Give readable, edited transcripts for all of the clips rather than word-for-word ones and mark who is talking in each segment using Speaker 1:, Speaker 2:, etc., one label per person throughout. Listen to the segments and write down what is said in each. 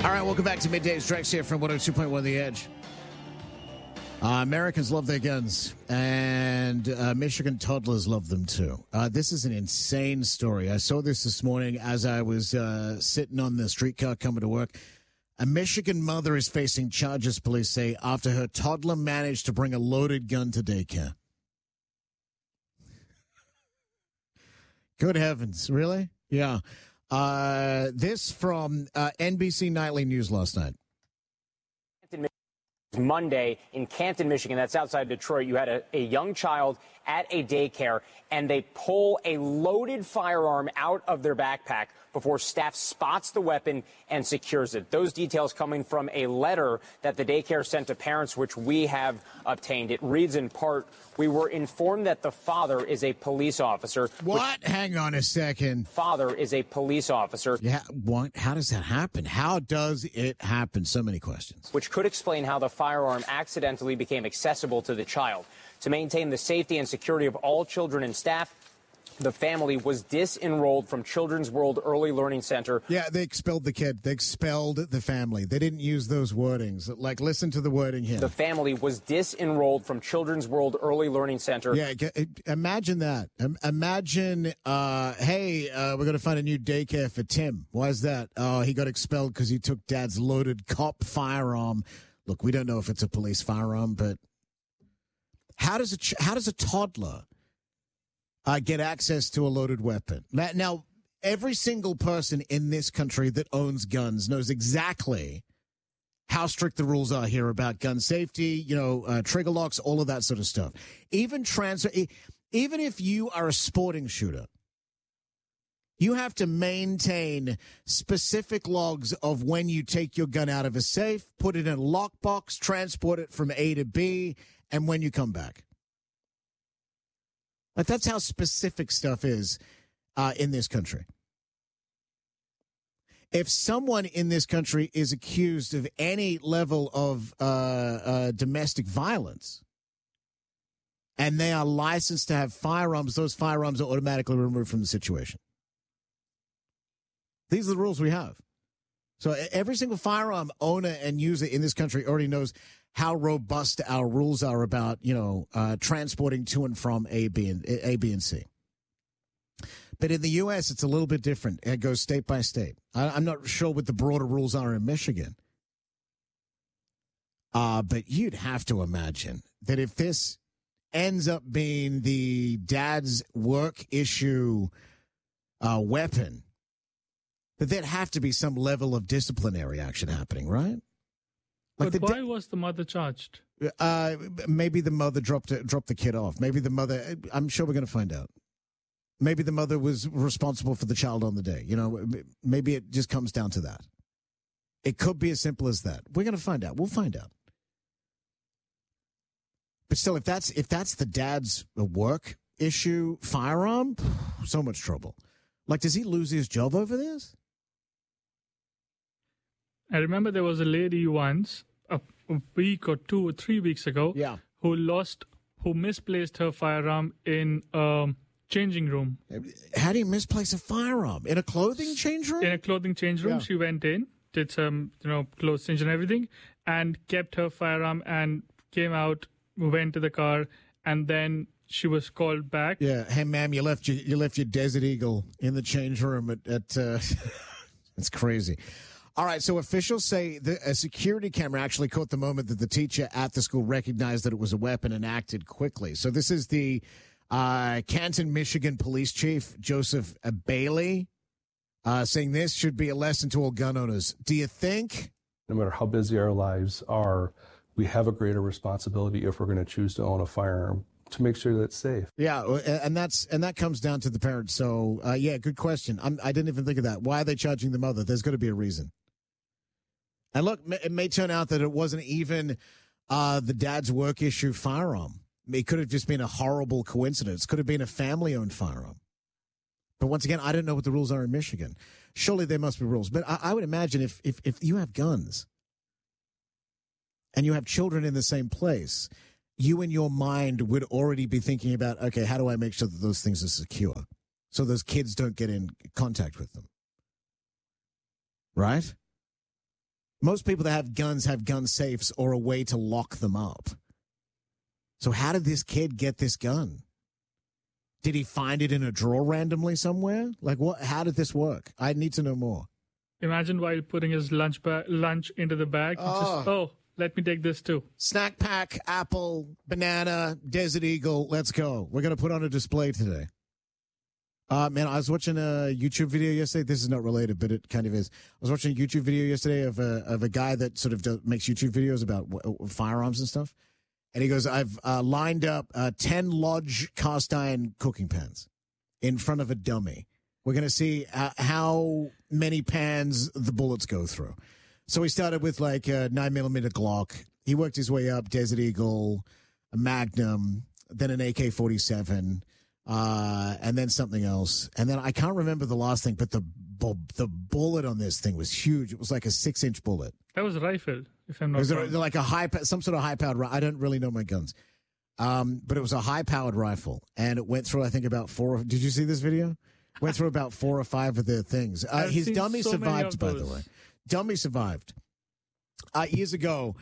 Speaker 1: All right, welcome back to Midday Strikes here from 102.1 The Edge. Americans love their guns, and Michigan toddlers love them too. This is an insane story. I saw this morning as I was sitting on the streetcar coming to work. A Michigan mother is facing charges, police say, after her toddler managed to bring a loaded gun to daycare. Good heavens, really? Yeah. This from NBC Nightly News last night.
Speaker 2: Monday in Canton, Michigan, that's outside Detroit. You had a young child at a daycare, and they pull a loaded firearm out of their backpack before staff spots the weapon and secures it. Those details coming from a letter that the daycare sent to parents, which we have obtained. It reads in part, "We were informed that the father is a police officer."
Speaker 1: What? Hang on a second.
Speaker 2: Father is a police officer.
Speaker 1: Yeah, what? How does that happen? How does it happen? So many questions.
Speaker 2: Which could explain how the firearm accidentally became accessible to the child. To maintain the safety and security of all children and staff, the family was disenrolled from Children's World Early Learning Center.
Speaker 1: Yeah, they expelled the kid. They expelled the family. They didn't use those wordings. Like, listen to the wording here.
Speaker 2: The family was disenrolled from Children's World Early Learning Center.
Speaker 1: Yeah, imagine that. Imagine, hey, we're going to find a new daycare for Tim. Why is that? Oh, he got expelled because he took Dad's loaded cop firearm. Look, we don't know if it's a police firearm, but how does a toddler get access to a loaded weapon? Now, every single person in this country that owns guns knows exactly how strict the rules are here about gun safety, trigger locks, all of that sort of stuff. Even if you are a sporting shooter, you have to maintain specific logs of when you take your gun out of a safe, put it in a lockbox, transport it from A to B, and when you come back. Like, that's how specific stuff is in this country. If someone in this country is accused of any level of domestic violence and they are licensed to have firearms, those firearms are automatically removed from the situation. These are the rules we have. So every single firearm owner and user in this country already knows how robust our rules are about, transporting to and from A, B, and C. But in the U.S., it's a little bit different. It goes state by state. I'm not sure what the broader rules are in Michigan. But you'd have to imagine that if this ends up being the dad's work issue weapon, that there'd have to be some level of disciplinary action happening, right?
Speaker 3: Like, but why was the mother charged?
Speaker 1: Maybe the mother dropped the kid off. Maybe the mother, I'm sure we're going to find out. Maybe the mother was responsible for the child on the day. Maybe it just comes down to that. It could be as simple as that. We're going to find out. We'll find out. But still, if that's the dad's work issue firearm, so much trouble. Like, does he lose his job over this?
Speaker 3: I remember there was a lady once, a week or 2 or 3 weeks ago, who misplaced her firearm in a changing room.
Speaker 1: How do you misplace a firearm? In a clothing change room?
Speaker 3: In a clothing change room. Yeah. She went in, did some, clothes change and everything, and kept her firearm and came out, went to the car, and then she was called back.
Speaker 1: Yeah. Hey, ma'am, you left your Desert Eagle in the change room at it's crazy. All right, so officials say a security camera actually caught the moment that the teacher at the school recognized that it was a weapon and acted quickly. So this is the Canton, Michigan police chief, Joseph Bailey, saying this should be a lesson to all gun owners. Do you think?
Speaker 4: No matter how busy our lives are, we have a greater responsibility if we're going to choose to own a firearm to make sure that it's safe.
Speaker 1: Yeah, and that comes down to the parents. So, good question. I didn't even think of that. Why are they charging the mother? There's got to be a reason. And look, it may turn out that it wasn't even the dad's work issue firearm. It could have just been a horrible coincidence. It could have been a family-owned firearm. But once again, I don't know what the rules are in Michigan. Surely there must be rules. But I would imagine if you have guns and you have children in the same place, you in your mind would already be thinking about, okay, how do I make sure that those things are secure so those kids don't get in contact with them? Right? Most people that have gun safes or a way to lock them up. So how did this kid get this gun? Did he find it in a drawer randomly somewhere? Like, what? How did this work? I need to know more.
Speaker 3: Imagine while putting his lunch into the bag, let me take this too.
Speaker 1: Snack pack, apple, banana, Desert Eagle. Let's go. We're going to put on a display today. Man, I was watching a YouTube video yesterday. This is not related, but it kind of is. I was watching a YouTube video yesterday of a guy that sort of makes YouTube videos about firearms and stuff. And he goes, I've lined up 10 Lodge cast iron cooking pans in front of a dummy. We're going to see how many pans the bullets go through. So he started with like a 9mm Glock. He worked his way up, Desert Eagle, a Magnum, then an AK-47, and then something else. And then I can't remember the last thing, but the bullet on this thing was huge. It was like a 6-inch bullet.
Speaker 3: That was rifled, if I'm not
Speaker 1: wrong.
Speaker 3: Was it
Speaker 1: like some sort of high-powered rifle? I don't really know my guns. But it was a high-powered rifle, and it went through, I think, about 4. Did you see this video? Went through about 4 or 5 of the things. His dummy survived, by the way. Dummy survived. Years ago,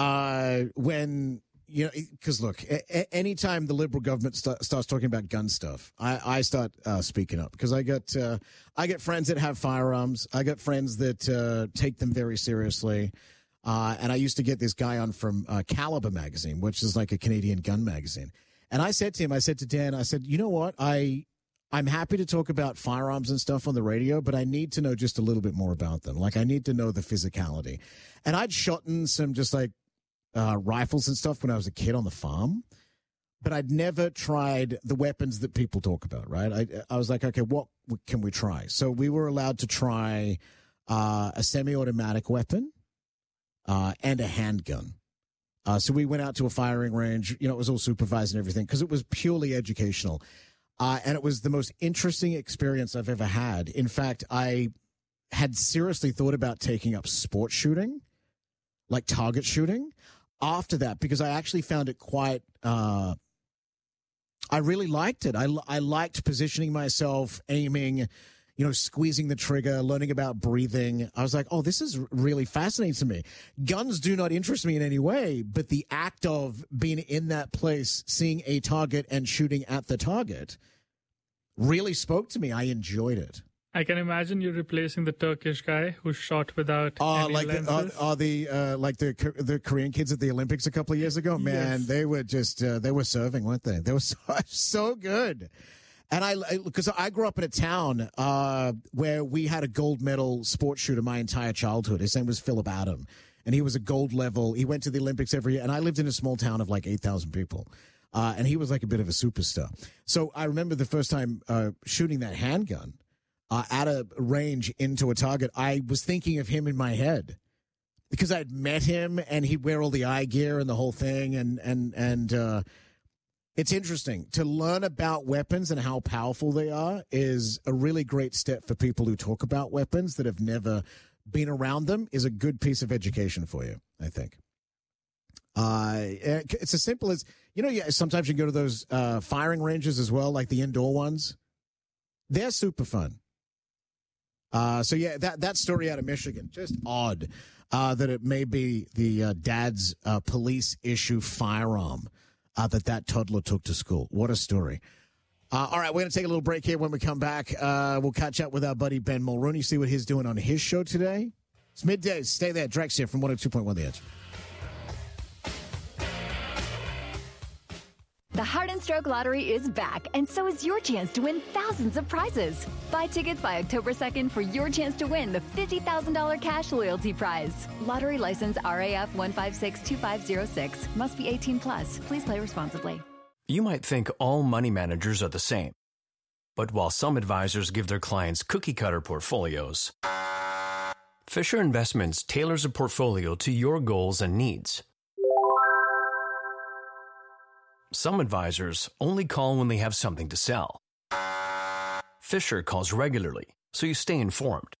Speaker 1: when, you know, because look, anytime the liberal government starts talking about gun stuff, I start speaking up, because I get friends that have firearms. I got friends that take them very seriously. And I used to get this guy on from Caliber magazine, which is like a Canadian gun magazine. And I said to him, Dan, you know what? I'm happy to talk about firearms and stuff on the radio, but I need to know just a little bit more about them. Like, I need to know the physicality. And I'd shot in some just like rifles and stuff when I was a kid on the farm, but I'd never tried the weapons that people talk about, right? I was like, okay, what can we try? So we were allowed to try a semi-automatic weapon and a handgun. So we went out to a firing range. You know, it was all supervised and everything because it was purely educational. And it was the most interesting experience I've ever had. In fact, I had seriously thought about taking up sport shooting, like target shooting, after that, because I actually found it quite I really liked it. I liked positioning myself, aiming, you know, squeezing the trigger, learning about breathing. I was like, oh, this is really fascinating to me. Guns do not interest me in any way, but the act of being in that place, seeing a target and shooting at the target really spoke to me. I enjoyed it.
Speaker 3: I can imagine you replacing the Turkish guy who shot without any lenses.
Speaker 1: The Korean kids at the Olympics a couple of years ago. Man, yes. They were just they were serving, weren't they? They were so good. And because I grew up in a town where we had a gold medal sports shooter my entire childhood. His name was Philip Adam, and he was a gold level. He went to the Olympics every year, and I lived in a small town of like 8,000 people. And he was like a bit of a superstar. So I remember the first time shooting that handgun at a range into a target, I was thinking of him in my head because I'd met him and he'd wear all the eye gear and the whole thing. And it's interesting to learn about weapons and how powerful they are is a really great step for people who talk about weapons that have never been around them. Is a good piece of education for you, I think. It's as simple as, you know, sometimes you go to those firing ranges as well, like the indoor ones. They're super fun. So yeah, that story out of Michigan, just odd that it may be the dad's police issue firearm that toddler took to school. What a story. All right, we're going to take a little break here. When we come back, we'll catch up with our buddy Ben Mulrooney, see what he's doing on his show today. It's middays. Stay there. Drex here from 102.1 The Edge.
Speaker 5: The Heart and Stroke Lottery is back, and so is your chance to win thousands of prizes. Buy tickets by October 2nd for your chance to win the $50,000 cash loyalty prize. Lottery license RAF 1562506. Must be 18 plus. Please play responsibly.
Speaker 6: You might think all money managers are the same. But while some advisors give their clients cookie-cutter portfolios, Fisher Investments tailors a portfolio to your goals and needs. Some advisors only call when they have something to sell. Fisher calls regularly, so you stay informed.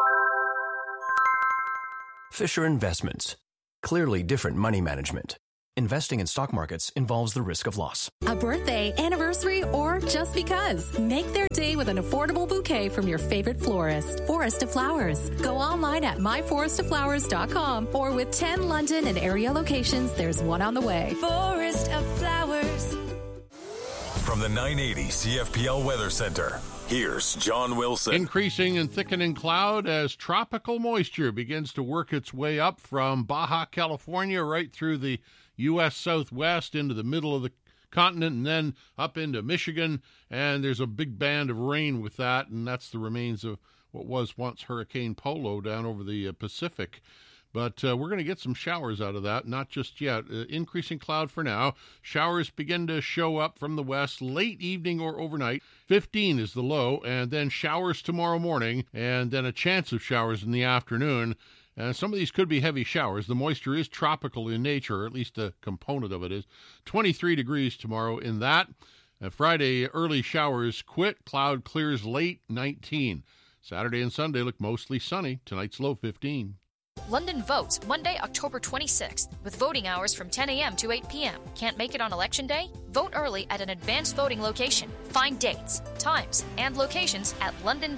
Speaker 6: Fisher Investments. Clearly different money management. Investing in stock markets involves the risk of loss.
Speaker 7: A birthday, anniversary, or just because. Make their day with an affordable bouquet from your favorite florist. Forest of Flowers. Go online at myforestoflowers.com or with 10 London and area locations, there's one on the way.
Speaker 8: Forest of Flowers.
Speaker 9: From the 980 CFPL Weather Center, here's John Wilson.
Speaker 10: Increasing and thickening cloud as tropical moisture begins to work its way up from Baja California right through the U.S. Southwest into the middle of the continent and then up into Michigan. And there's a big band of rain with that, and that's the remains of what was once Hurricane Polo down over the Pacific. But we're going to get some showers out of that, not just yet. Increasing cloud for now. Showers begin to show up from the west late evening or overnight. 15 is the low, and then showers tomorrow morning, and then a chance of showers in the afternoon. Some of these could be heavy showers. The moisture is tropical in nature, or at least a component of it is. 23 degrees tomorrow in that. Friday, early showers quit. Cloud clears late, 19. Saturday and Sunday look mostly sunny. Tonight's low, 15.
Speaker 11: London votes Monday, October 26th, with voting hours from 10 a.m. to 8 p.m. Can't make it on Election Day? Vote early at an advanced voting location. Find dates, times, and locations at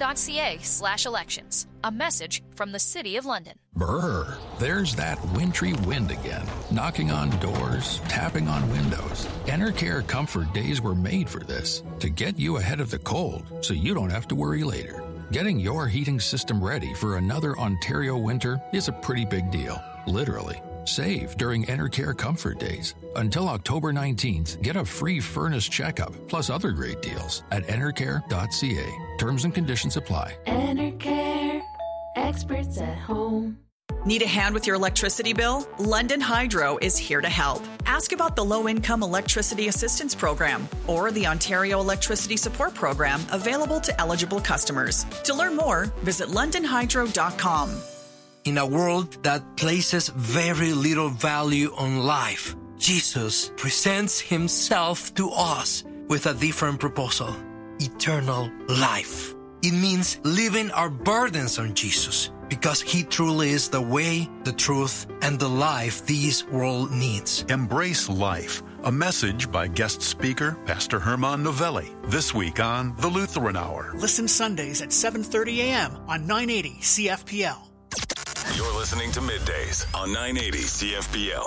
Speaker 11: london.ca/elections. A message from the City of London.
Speaker 12: Brr, there's that wintry wind again, knocking on doors, tapping on windows. Enercare Comfort Days were made for this, to get you ahead of the cold so you don't have to worry later. Getting your heating system ready for another Ontario winter is a pretty big deal, literally. Save during Enercare Comfort Days. Until October 19th, get a free furnace checkup, plus other great deals at enercare.ca. Terms and conditions apply.
Speaker 8: Enercare, experts at home.
Speaker 13: Need a hand with your electricity bill? London Hydro is here to help. Ask about the Low-Income Electricity Assistance Program or the Ontario Electricity Support Program available to eligible customers. To learn more, visit londonhydro.com.
Speaker 14: In a world that places very little value on life, Jesus presents himself to us with a different proposal: eternal life. It means leaving our burdens on Jesus, because he truly is the way, the truth, and the life this world needs.
Speaker 9: Embrace Life, a message by guest speaker Pastor Herman Novelli, this week on The Lutheran Hour.
Speaker 15: Listen Sundays at 7:30 a.m. on 980 CFPL.
Speaker 9: You're listening to Middays on 980 CFPL.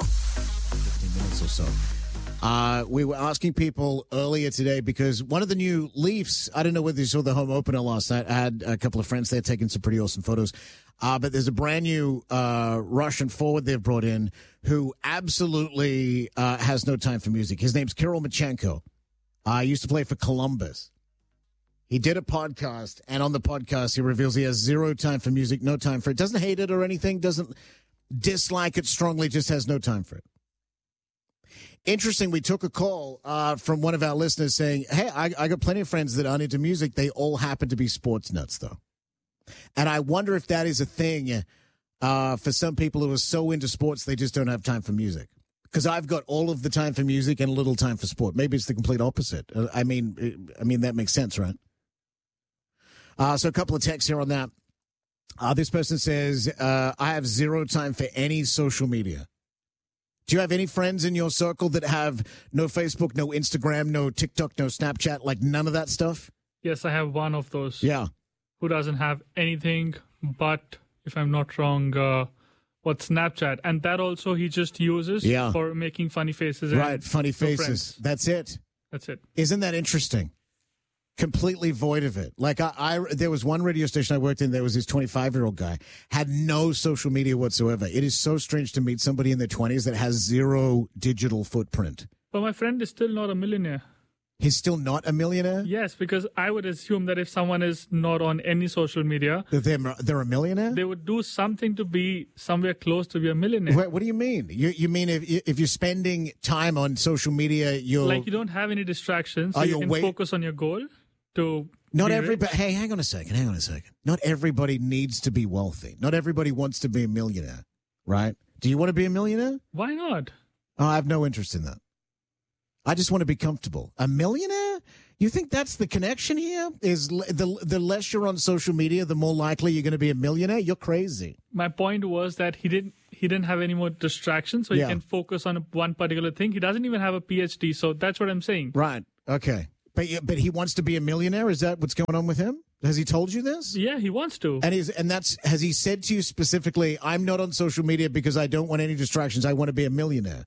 Speaker 1: 15 minutes or so. We were asking people earlier today because one of the new Leafs, I don't know whether you saw the home opener last night. I had a couple of friends there taking some pretty awesome photos. But there's a brand new Russian forward they've brought in who absolutely has no time for music. His name's Kirill Machenko. He used to play for Columbus. He did a podcast, and on the podcast, he reveals he has zero time for music, no time for it. Doesn't hate it or anything, doesn't dislike it strongly, just has no time for it. Interesting, we took a call from one of our listeners saying, hey, I got plenty of friends that aren't into music. They all happen to be sports nuts, though. And I wonder if that is a thing for some people who are so into sports they just don't have time for music. Because I've got all of the time for music and little time for sport. Maybe it's the complete opposite. I mean, that makes sense, right? So a couple of texts here on that. This person says, I have zero time for any social media. Do you have any friends in your circle that have no Facebook, no Instagram, no TikTok, no Snapchat, like none of that stuff?
Speaker 3: Yes, I have one of those.
Speaker 1: Yeah.
Speaker 3: Who doesn't have anything but, if I'm not wrong, what's Snapchat? And that also he just uses for making funny faces.
Speaker 1: Right, funny faces. That's it.
Speaker 3: That's it.
Speaker 1: Isn't that interesting? Completely void of it. Like there was one radio station I worked in. There was this 25-year-old guy had no social media whatsoever. It is so strange to meet somebody in their 20s that has zero digital footprint.
Speaker 3: But my friend is still not a millionaire.
Speaker 1: He's still not a millionaire?
Speaker 3: Yes, because I would assume that if someone is not on any social media,
Speaker 1: they're a millionaire.
Speaker 3: They would do something to be somewhere close to be a millionaire.
Speaker 1: What do you mean? You mean if you're spending time on social media, you
Speaker 3: don't have any distractions, so you can focus on your goal.
Speaker 1: Not everybody. Hey, hang on a second. Not everybody needs to be wealthy. Not everybody wants to be a millionaire, right? Do you want to be a millionaire?
Speaker 3: Why not?
Speaker 1: Oh, I have no interest in that. I just want to be comfortable. A millionaire? You think that's the connection here? Is the less you're on social media, the more likely you're going to be a millionaire? You're crazy.
Speaker 3: My point was that he he didn't have any more distractions, so he can focus on one particular thing. He doesn't even have a PhD, so that's what I'm saying.
Speaker 1: Right. Okay. But he wants to be a millionaire? Is that what's going on with him? Has he told you this?
Speaker 3: Yeah, he wants to.
Speaker 1: Has he said to you specifically, I'm not on social media because I don't want any distractions. I want to be a millionaire.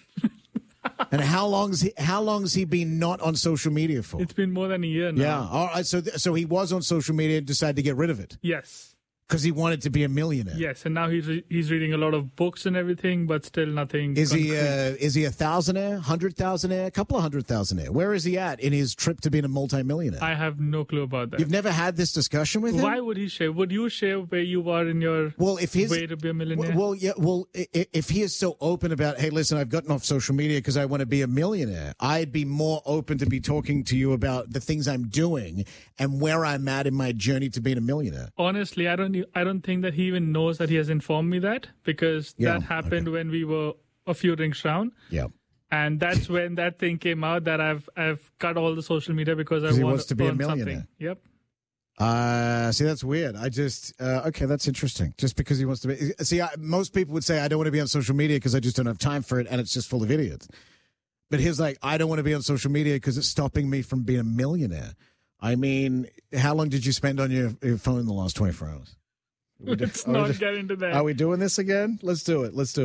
Speaker 1: And how long's he been not on social media for?
Speaker 3: It's been more than a year now.
Speaker 1: Yeah. All right. So he was on social media and decided to get rid of it.
Speaker 3: Yes.
Speaker 1: Because he wanted to be a millionaire.
Speaker 3: Yes, and now he's reading a lot of books and everything, but still nothing.
Speaker 1: Is he a thousandaire, 100,000aire, a couple of 100,000aire? Where is he at in his trip to being a multimillionaire?
Speaker 3: I have no clue about that.
Speaker 1: You've never had this discussion with him?
Speaker 3: Why would he share? Would you share where you are in your way to be a millionaire?
Speaker 1: If he is so open about, hey, listen, I've gotten off social media because I want to be a millionaire, I'd be more open to be talking to you about the things I'm doing and where I'm at in my journey to being a millionaire.
Speaker 3: Honestly, I don't think that he even knows that he has informed me that, because that happened when we were a few rings down.
Speaker 1: Yeah.
Speaker 3: And that's when that thing came out that I've cut all the social media because
Speaker 1: he wants to be a millionaire.
Speaker 3: Something.
Speaker 1: Yep. See, that's weird. I just, okay, that's interesting. Just because he wants to be, most people would say, I don't want to be on social media because I just don't have time for it and it's just full of idiots. But he's like, I don't want to be on social media because it's stopping me from being a millionaire. I mean, how long did you spend on your phone in the last 24 hours?
Speaker 3: Let's not get into that.
Speaker 1: Are we doing this again? Let's do it. Let's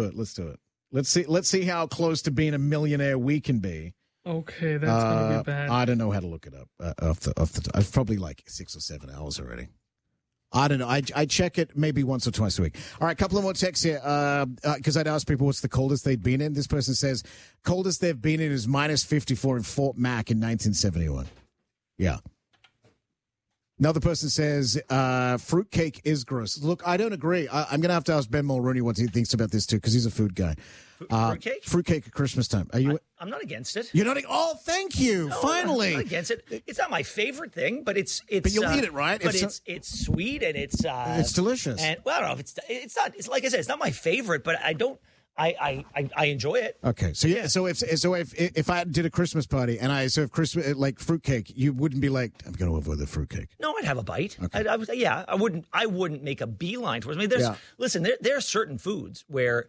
Speaker 1: see how close to being a millionaire we can be.
Speaker 3: Okay, that's gonna be bad.
Speaker 1: I don't know how to look it up. It's probably like 6 or 7 hours already. I don't know. I check it maybe once or twice a week. All right, a couple of more texts here. Because I'd asked people what's the coldest they'd been in. This person says coldest they've been in is minus 54 in Fort Mac in 1971. Yeah. Another person says fruitcake is gross. Look, I don't agree. I'm going to have to ask Ben Mulrooney what he thinks about this, too, because he's a food guy.
Speaker 16: Fruitcake?
Speaker 1: Fruitcake at Christmas time. Are you?
Speaker 16: I'm not against it.
Speaker 1: You're not? Oh, thank you.
Speaker 16: No,
Speaker 1: Finally.
Speaker 16: I'm not against it. It's not my favorite thing, but it's.
Speaker 1: But you'll eat it, right?
Speaker 16: But it's sweet and it's
Speaker 1: delicious.
Speaker 16: And well, I don't know if it's not. It's like I said, it's not my favorite, but I don't. I enjoy it.
Speaker 1: Okay, so if I did a Christmas party and I served Christmas like fruitcake, you wouldn't be like, I'm going to avoid the fruitcake.
Speaker 16: No, I'd have a bite.
Speaker 1: Okay.
Speaker 16: I wouldn't make a beeline towards me. Listen, there are certain foods where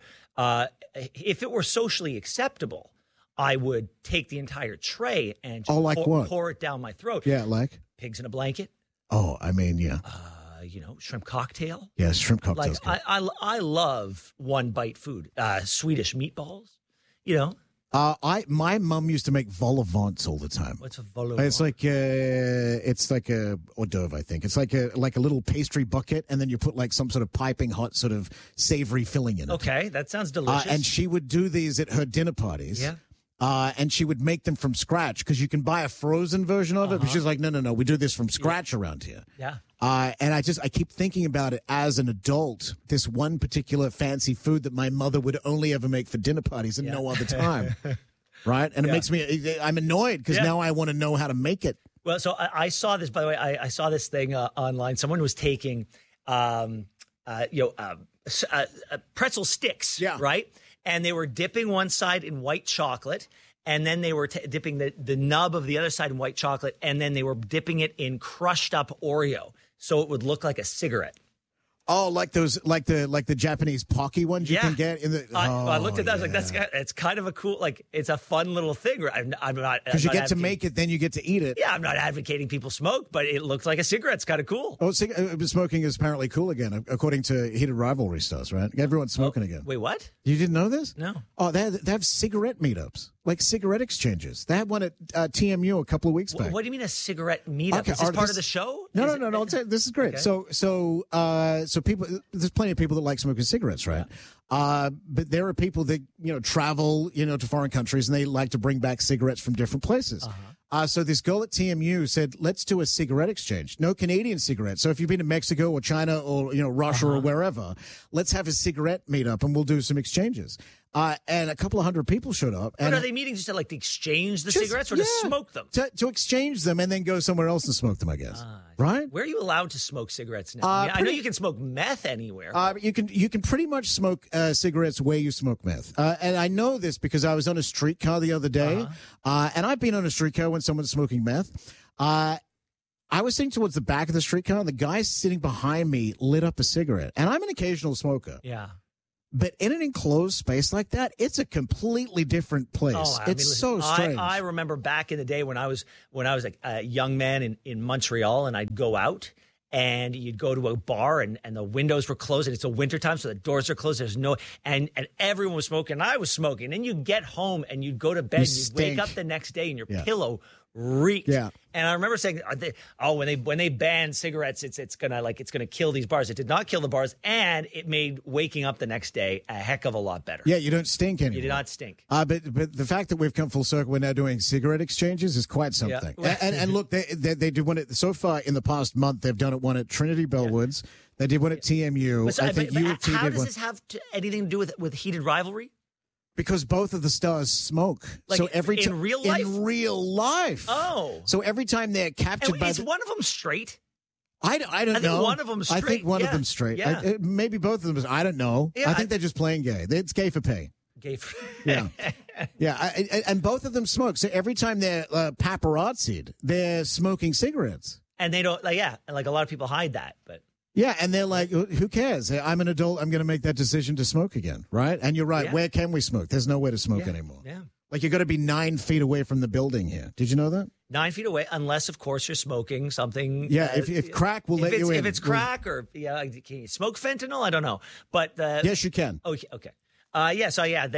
Speaker 16: if it were socially acceptable, I would take the entire tray and just pour it down my throat.
Speaker 1: Yeah, like
Speaker 16: pigs in a blanket.
Speaker 1: Oh, I mean, yeah.
Speaker 16: Shrimp cocktail.
Speaker 1: Yeah, shrimp cocktails.
Speaker 16: Like I love one bite food. Swedish meatballs.
Speaker 1: My mom used to make vol au vents all the time.
Speaker 16: What's a vol au vent?
Speaker 1: It's like a hors d'oeuvre, I think. It's like a little pastry bucket, and then you put like some sort of piping hot, sort of savory filling in it.
Speaker 16: Okay, that sounds delicious.
Speaker 1: And she would do these at her dinner parties.
Speaker 16: Yeah.
Speaker 1: And she would make them from scratch because you can buy a frozen version of it. But she's like, no, we do this from scratch around here.
Speaker 16: Yeah.
Speaker 1: And I keep thinking about it as an adult, this one particular fancy food that my mother would only ever make for dinner parties and no other time. Right? And it makes me, I'm annoyed because now I want to know how to make it.
Speaker 16: Well, so I saw this, by the way, I saw this thing online. Someone was taking, pretzel sticks, right? And they were dipping one side in white chocolate, and then they were dipping the nub of the other side in white chocolate, and then they were dipping it in crushed up Oreo, so it would look like a cigarette.
Speaker 1: Oh, like the Japanese Pocky ones you can get in the.
Speaker 16: I looked at that. I was like, it's kind of a cool, like it's a fun little thing. I'm not
Speaker 1: because you get to make it, then you get to eat it.
Speaker 16: Yeah, I'm not advocating people smoke, but it looks like a cigarette. It's kind of cool.
Speaker 1: Oh, smoking is apparently cool again, according to Heated Rivalry stars. Right? Everyone's smoking again.
Speaker 16: Wait, what?
Speaker 1: You didn't know this?
Speaker 16: No.
Speaker 1: Oh, they have cigarette meetups, like cigarette exchanges. They had one at TMU a couple of weeks back.
Speaker 16: What do you mean a cigarette meetup?
Speaker 1: Okay,
Speaker 16: is this part of the show?
Speaker 1: No. This is great. Okay. So people, there's plenty of people that like smoking cigarettes, right? Yeah. But there are people that travel to foreign countries and they like to bring back cigarettes from different places. So this girl at TMU said, let's do a cigarette exchange. No Canadian cigarettes. So if you've been to Mexico or China or Russia or wherever, let's have a cigarette meetup and we'll do some exchanges. And a couple of hundred people showed up.
Speaker 16: But are they meeting just to exchange the cigarettes or to smoke them?
Speaker 1: To exchange them and then go somewhere else and smoke them, I guess. Right?
Speaker 16: Where are you allowed to smoke cigarettes now? I know you can smoke meth anywhere.
Speaker 1: You can pretty much smoke cigarettes where you smoke meth. And I know this because I was on a streetcar the other day. And I've been on a streetcar when someone's smoking meth. I was sitting towards the back of the streetcar, and the guy sitting behind me lit up a cigarette. And I'm an occasional smoker.
Speaker 16: Yeah.
Speaker 1: But in an enclosed space like that, it's a completely different place. It's so strange.
Speaker 16: I remember back in the day when I was a young man in Montreal, and I'd go out and you'd go to a bar and the windows were closed, and it's a wintertime, so the doors are closed. There's no and everyone was smoking, and I was smoking. And you'd get home and you'd go to bed, and you'd wake up the next day and your pillow reeked. Yeah. And I remember saying, when they banned cigarettes, it's gonna kill these bars. It did not kill the bars, and it made waking up the next day a heck of a lot better.
Speaker 1: Yeah, you don't stink anymore.
Speaker 16: You do not stink.
Speaker 1: But the fact that we've come full circle, we're now doing cigarette exchanges is quite something. Yeah. And look, they did one at, so far in the past month, they've done one at Trinity Bellwoods. They did one at TMU.
Speaker 16: But how does this have anything to do with heated rivalry?
Speaker 1: Because both of the stars smoke.
Speaker 16: So in real life?
Speaker 1: In real life.
Speaker 16: Oh.
Speaker 1: So every time they're captured by...
Speaker 16: Is one of them straight?
Speaker 1: I don't know.
Speaker 16: I think one of them straight.
Speaker 1: I think one of them straight.
Speaker 16: Yeah.
Speaker 1: Maybe both of them. I don't know. Yeah, I think they're just playing gay. It's gay for pay.
Speaker 16: Gay for
Speaker 1: Yeah. Yeah. And both of them smoke. So every time they're paparazzi'd, they're smoking cigarettes.
Speaker 16: And they don't... like a lot of people hide that, but...
Speaker 1: Yeah, and they're like, who cares? I'm an adult. I'm going to make that decision to smoke again, right? And you're right. Yeah. Where can we smoke? There's nowhere to smoke anymore.
Speaker 16: Yeah.
Speaker 1: Like, you got to be 9 feet away from the building here. Did you know that?
Speaker 16: 9 feet away, unless, of course, you're smoking something.
Speaker 1: Yeah, if crack will let you in.
Speaker 16: If it's crack or can you smoke fentanyl? I don't know. But
Speaker 1: yes, you can.
Speaker 16: Okay. That's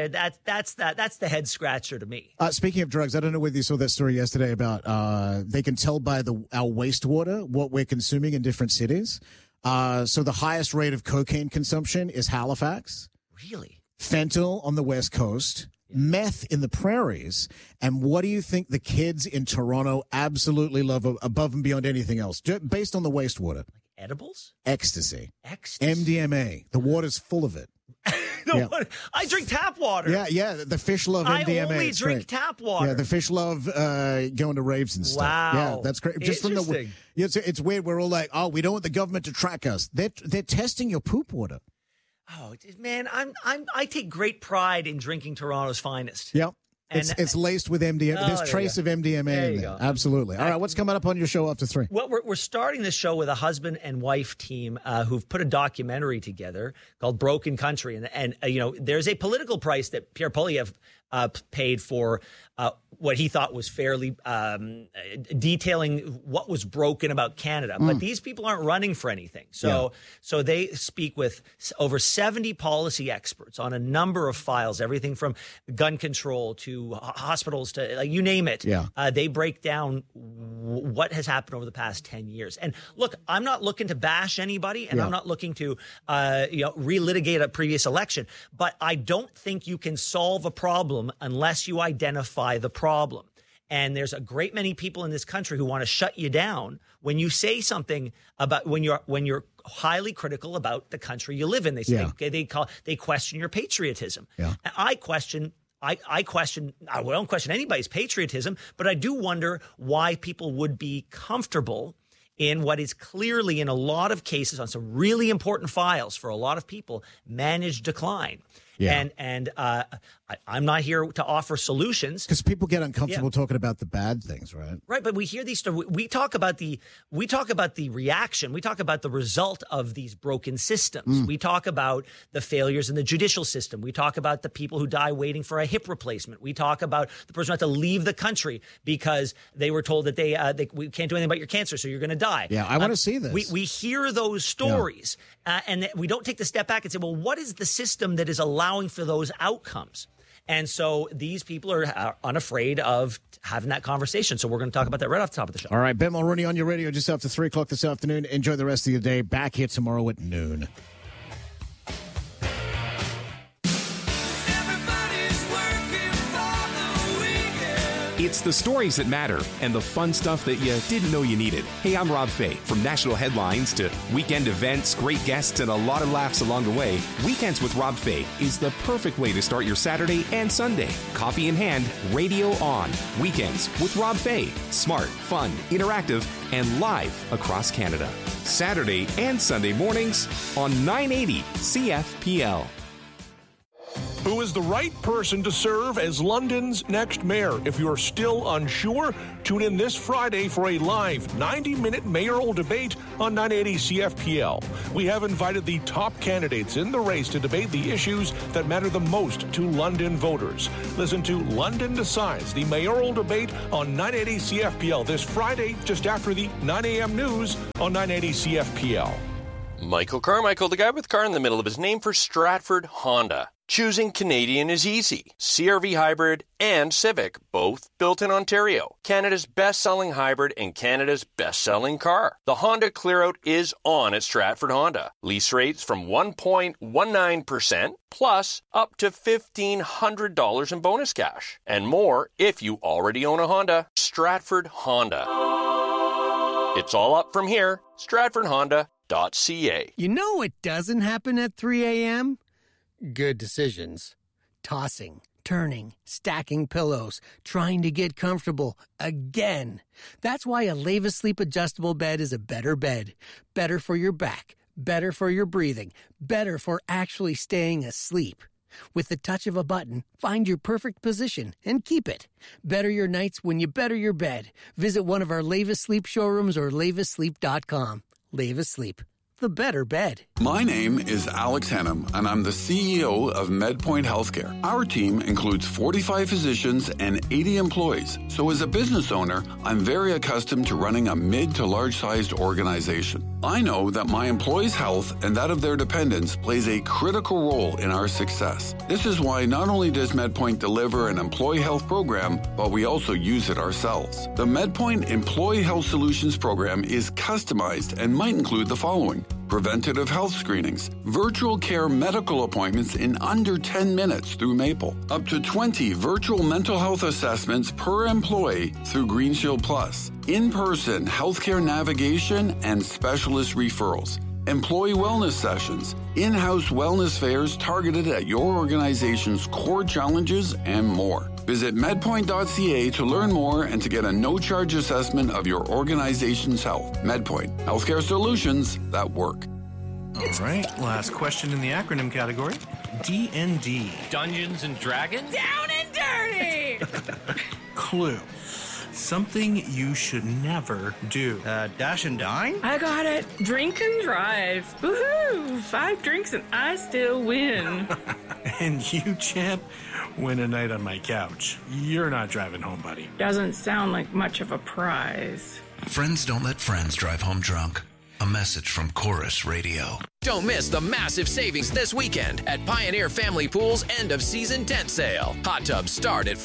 Speaker 16: the head scratcher to me.
Speaker 1: Speaking of drugs, I don't know whether you saw that story yesterday about they can tell by our wastewater what we're consuming in different cities. So the highest rate of cocaine consumption is Halifax.
Speaker 16: Really?
Speaker 1: Fentanyl on the West Coast. Meth in the prairies. And what do you think the kids in Toronto absolutely love above and beyond anything else, based on the wastewater?
Speaker 16: Like edibles?
Speaker 1: Ecstasy. MDMA. The water's full of it.
Speaker 16: I drink tap water.
Speaker 1: Yeah. The fish love MDMA.
Speaker 16: I only drink tap water.
Speaker 1: Yeah, the fish love going to raves and stuff.
Speaker 16: Wow.
Speaker 1: Yeah, that's great. Just from the it's weird. We're all like, we don't want the government to track us. They're testing your poop water.
Speaker 16: Oh man, I take great pride in drinking Toronto's finest.
Speaker 1: Yep. It's laced with MDMA. There's trace of MDMA in there. Absolutely. All right, what's coming up on your show after 3?
Speaker 16: Well, we're starting this show with a husband and wife team who've put a documentary together called Broken Country. And there's a political price that Pierre Poilievre paid for what he thought was fairly detailing what was broken about Canada. But these people aren't running for anything. So they speak with over 70 policy experts on a number of files, everything from gun control to hospitals to you name it.
Speaker 1: Yeah.
Speaker 16: They break down what has happened over the past 10 years. And look, I'm not looking to bash anybody, and I'm not looking to relitigate a previous election. But I don't think you can solve a problem unless you identify the problem. And there's a great many people in this country who want to shut you down when you say something about when you're highly critical about the country you live in. They say they question your patriotism.
Speaker 1: Yeah.
Speaker 16: I don't question anybody's patriotism, but I do wonder why people would be comfortable in what is clearly, in a lot of cases, on some really important files for a lot of people, managed decline.
Speaker 1: Yeah.
Speaker 16: And I'm not here to offer solutions,
Speaker 1: because people get uncomfortable talking about the bad things, right?
Speaker 16: Right, but we hear these stories. We talk about the reaction. We talk about the result of these broken systems. We talk about the failures in the judicial system. We talk about the people who die waiting for a hip replacement. We talk about the person who had to leave the country because they were told that we can't do anything about your cancer, so you're going to die.
Speaker 1: Yeah, I want to see this.
Speaker 16: We hear those stories, and we don't take the step back and say, well, what is the system that is allowing for those outcomes? And so these people are unafraid of having that conversation. So we're going to talk about that right off the top of the show.
Speaker 1: All right, Ben Mulrooney on your radio just after 3 o'clock this afternoon. Enjoy the rest of your day. Back here tomorrow at noon.
Speaker 17: It's the stories that matter and the fun stuff that you didn't know you needed. Hey, I'm Rob Fay. From national headlines to weekend events, great guests, and a lot of laughs along the way, Weekends with Rob Fay is the perfect way to start your Saturday and Sunday. Coffee in hand, radio on. Weekends with Rob Fay. Smart, fun, interactive, and live across Canada. Saturday and Sunday mornings on 980 CFPL.
Speaker 18: who is the right person to serve as London's next mayor. If you're still unsure, tune in this Friday for a live 90-minute mayoral debate on 980 CFPL. We have invited the top candidates in the race to debate the issues that matter the most to London voters. Listen to London Decides, the mayoral debate on 980 CFPL this Friday, just after the 9 a.m. news on 980 CFPL.
Speaker 19: Michael Carmichael, the guy with car in the middle of his name, for Stratford Honda. Choosing Canadian is easy. CR-V Hybrid and Civic, both built in Ontario. Canada's best-selling hybrid and Canada's best-selling car. The Honda Clearout is on at Stratford Honda. Lease rates from 1.19% plus up to $1,500 in bonus cash. And more if you already own a Honda. Stratford Honda. It's all up from here. StratfordHonda.ca.
Speaker 20: You know what doesn't happen at 3 a.m.? Good decisions. Tossing, turning, stacking pillows, trying to get comfortable again. That's why a Leva Sleep adjustable bed is a better bed. Better for your back, better for your breathing, better for actually staying asleep. With the touch of a button, find your perfect position and keep it. Better your nights when you better your bed. Visit one of our Leva Sleep showrooms or levasleep.com. Leva Sleep, the better bed.
Speaker 21: My name is Alex Hannum, and I'm the CEO of MedPoint Healthcare. Our team includes 45 physicians and 80 employees. So as a business owner, I'm very accustomed to running a mid to large-sized organization. I know that my employees' health and that of their dependents plays a critical role in our success. This is why not only does MedPoint deliver an employee health program, but we also use it ourselves. The MedPoint Employee Health Solutions program is customized and might include the following: preventative health screenings, virtual care medical appointments in under 10 minutes through Maple, up to 20 virtual mental health assessments per employee through GreenShield Plus, in-person healthcare navigation and specialist referrals, employee wellness sessions, in-house wellness fairs targeted at your organization's core challenges, and more. Visit medpoint.ca to learn more and to get a no-charge assessment of your organization's health. MedPoint, healthcare solutions that work.
Speaker 22: All right, last question in the acronym category. D&D.
Speaker 23: Dungeons and Dragons?
Speaker 24: Down and dirty!
Speaker 22: Clue. Something you should never do.
Speaker 23: Dash and dine?
Speaker 24: I got it. Drink and drive. Woohoo! 5 drinks and I still win.
Speaker 22: And you, champ, win a night on my couch. You're not driving home, buddy.
Speaker 24: Doesn't sound like much of a prize.
Speaker 25: Friends don't let friends drive home drunk. A message from Chorus Radio.
Speaker 26: Don't miss the massive savings this weekend at Pioneer Family Pool's end-of-season tent sale. Hot tubs start at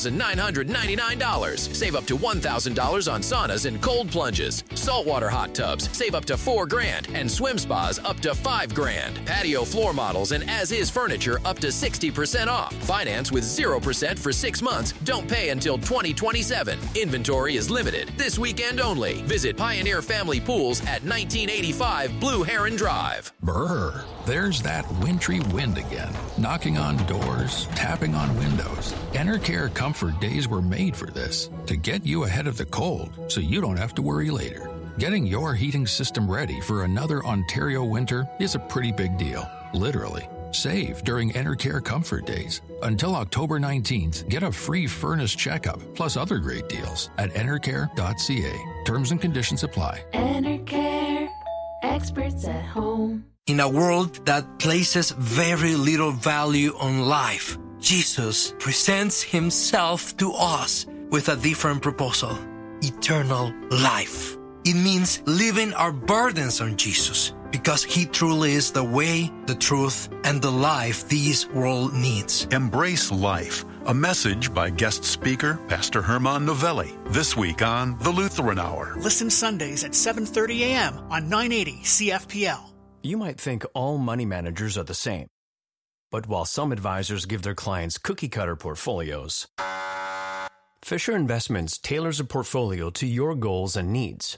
Speaker 26: $4,999. Save up to $1,000 on saunas and cold plunges. Saltwater hot tubs save up to $4,000, and swim spas up to $5,000. Patio floor models and as-is furniture up to 60% off. Finance with 0% for 6 months. Don't pay until 2027. Inventory is limited. This weekend only. Visit Pioneer Family Pools at 1985 Blue Heron Drive.
Speaker 12: Brr, there's that wintry wind again, knocking on doors, tapping on windows. Enercare Comfort Days were made for this, to get you ahead of the cold so you don't have to worry later. Getting your heating system ready for another Ontario winter is a pretty big deal, literally. Save during Enercare Comfort Days. Until October 19th, get a free furnace checkup plus other great deals at enercare.ca. Terms and conditions apply.
Speaker 8: Enercare, experts at home.
Speaker 14: In a world that places very little value on life, Jesus presents himself to us with a different proposal: eternal life. It means leaving our burdens on Jesus, because he truly is the way, the truth, and the life this world needs.
Speaker 9: Embrace life. A message by guest speaker Pastor Herman Novelli. This week on The Lutheran Hour.
Speaker 15: Listen Sundays at 7:30 a.m. on 980 CFPL.
Speaker 6: You might think all money managers are the same. But while some advisors give their clients cookie-cutter portfolios, Fisher Investments tailors a portfolio to your goals and needs.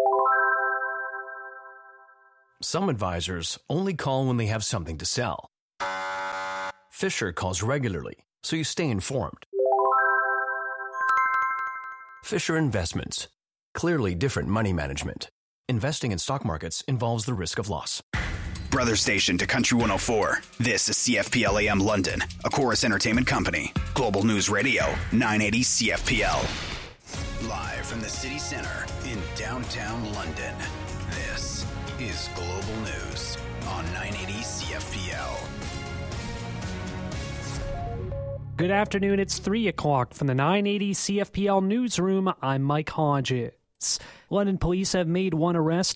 Speaker 6: Some advisors only call when they have something to sell. Fisher calls regularly, so you stay informed. Fisher Investments. Clearly different money management. Investing in stock markets involves the risk of loss.
Speaker 2: brother station to Country 104. This is CFPL AM London, a Chorus Entertainment company. Global News Radio, 980 CFPL. Live from the city center in downtown London, this is Global News on 980 CFPL.
Speaker 4: Good afternoon. It's 3 o'clock from the 980 CFPL newsroom. I'm Mike Hodges. London police have made one arrest